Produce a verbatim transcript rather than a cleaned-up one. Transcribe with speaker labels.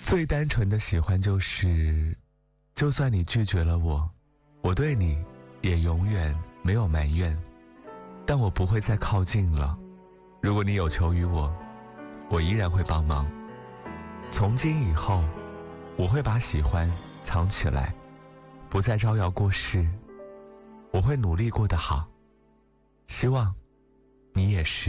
Speaker 1: 最单纯的喜欢就是，就算你拒绝了我，我对你也永远没有埋怨，但我不会再靠近了。如果你有求于我，我依然会帮忙。从今以后，我会把喜欢藏起来，不再招摇过市。我会努力过得好，希望你也是。